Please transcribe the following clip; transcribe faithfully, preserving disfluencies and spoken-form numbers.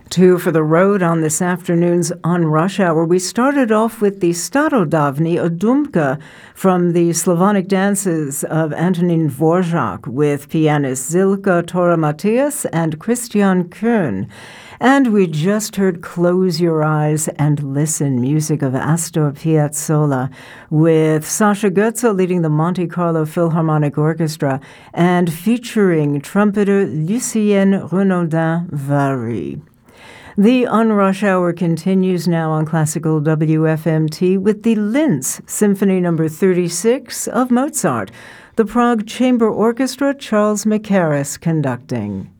Two for the road on this afternoon's On Rush Hour. We started off with the Starodavni Odumka from the Slavonic dances of Antonin Dvorak with pianist Zilka Tora-Matias and Christian Köhn. And we just heard Close Your Eyes and Listen, music of Astor Piazzolla, with Sasha Goetze leading the Monte Carlo Philharmonic Orchestra and featuring trumpeter Lucien Renaudin-Vary. The On Rush Hour continues now on Classical W F M T with the Linz Symphony Number thirty-six of Mozart, the Prague Chamber Orchestra, Charles Mackerras conducting.